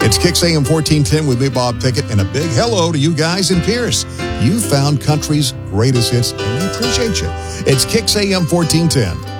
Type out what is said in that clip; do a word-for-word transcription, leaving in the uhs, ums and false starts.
It's Kicks A M fourteen ten with me, Bob Pickett, and a big hello to you guys in Pierce. You found country's greatest hits, and we appreciate you. It's Kicks A M fourteen ten.